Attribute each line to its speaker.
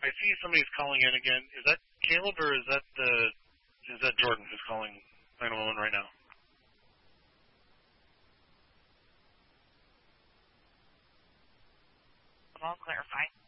Speaker 1: I see somebody's calling in again. Is that Caleb or is that Jordan who's calling 911 right now?
Speaker 2: I'll clarify.